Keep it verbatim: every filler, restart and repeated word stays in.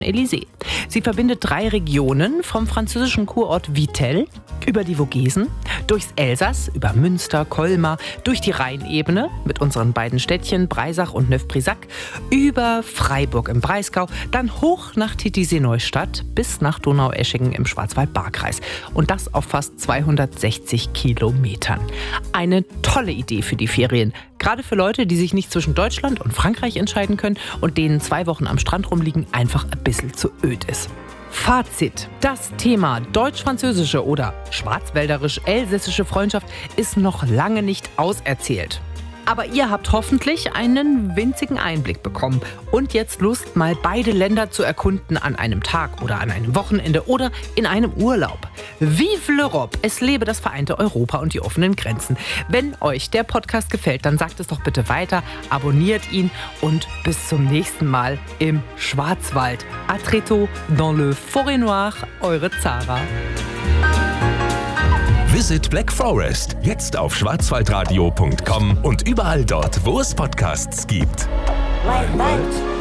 Élysée. Sie verbindet drei Regionen vom französischen Kurort Vittel über die Vogesen, durchs Elsass, über Münster, Colmar, durch die Rheinebene mit unseren beiden Städtchen Breisach und Neuf-Brisach, über Freiburg im Breisgau, dann hoch nach Titisee-Neustadt bis nach Donaueschingen im Schwarzwald-Baar-Kreis. Und das auf fast zweihundertsechzig Kilometern. Eine tolle Idee für die Ferien. Gerade für Leute, die sich nicht zwischen Deutschland und Frankreich entscheiden können und denen zwei Wochen am Strand rumliegen einfach ein bisschen zu öd ist. Fazit: Das Thema deutsch-französische oder schwarzwälderisch-elsässische Freundschaft ist noch lange nicht auserzählt. Aber ihr habt hoffentlich einen winzigen Einblick bekommen und jetzt Lust, mal beide Länder zu erkunden an einem Tag oder an einem Wochenende oder in einem Urlaub. Vive l'Europe! Es lebe das vereinte Europa und die offenen Grenzen. Wenn euch der Podcast gefällt, dann sagt es doch bitte weiter, abonniert ihn und bis zum nächsten Mal im Schwarzwald. À très tôt dans le Forêt Noire, eure Zara. Visit Black Forest, jetzt auf schwarzwaldradio punkt com und überall dort, wo es Podcasts gibt. Light, light.